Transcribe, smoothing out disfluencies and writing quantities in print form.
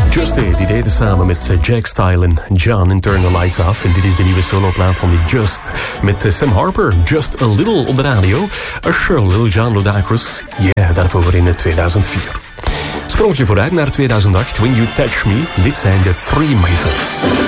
Just die deden het samen met Jack Style en John in Turn the Lights Off. En dit is de nieuwe soloplaat van die Just. Met Sam Harper, Just a Little op de radio. Usher, Lil Jon Ludacris. Yeah, daarvoor in 2004. Sprongje vooruit naar 2008, When You Touch Me. Dit zijn de Freemasons.